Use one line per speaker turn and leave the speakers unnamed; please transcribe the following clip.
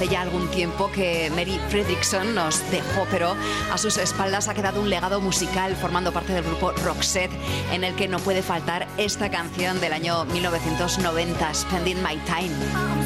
hace ya algún tiempo que Mary Fredriksson nos dejó, pero a sus espaldas ha quedado un legado musical formando parte del grupo Roxette, en el que no puede faltar esta canción del año 1990, Spending My Time.